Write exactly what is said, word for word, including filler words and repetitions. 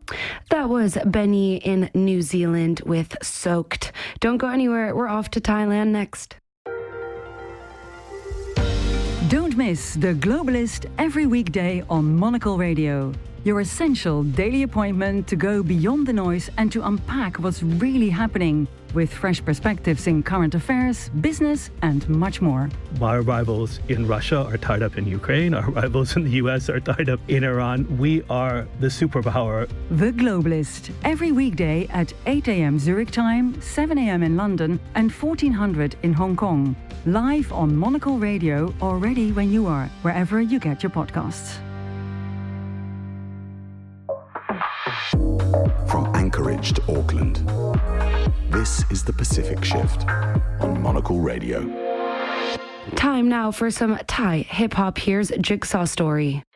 That was Benny in New Zealand with Soaked. Don't go anywhere. We're off to Thailand next. Don't miss The Globalist every weekday on Monocle Radio. Your essential daily appointment to go beyond the noise and to unpack what's really happening, with fresh perspectives in current affairs, business, and much more. Our rivals in Russia are tied up in Ukraine. Our rivals in the U S are tied up in Iran. We are the superpower. The Globalist, every weekday at eight a.m. Zurich time, seven a.m. in London, and fourteen hundred in Hong Kong. Live on Monocle Radio, or ready when you are, wherever you get your podcasts. From Anchorage to Auckland, this is the Pacific Shift on Monocle Radio. Time now for some Thai hip-hop. Here's Jigsaw Story.